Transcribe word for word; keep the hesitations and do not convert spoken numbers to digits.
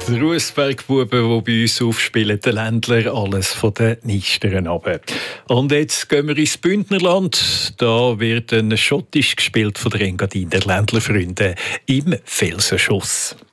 Die Russbergbuben, die bei uns aufspielen, den Ländler, alles von den Nistern runter. Und jetzt gehen wir ins Bündnerland. Da wird ein Schottisch gespielt von den Engadiner Ländlerfreunden im Felsenschuss.